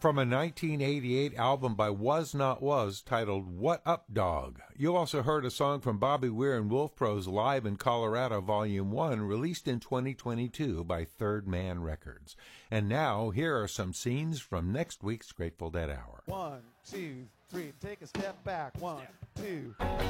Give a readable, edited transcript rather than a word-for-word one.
from a 1988 album by Was Not Was titled What Up Dog. You also heard a song from Bobby Weir and Wolf Bros Live in Colorado Volume 1, released in 2022 by Third Man Records. And now, here are some scenes from next week's Grateful Dead Hour. 1, 2, 3, take a step back. 1, 2.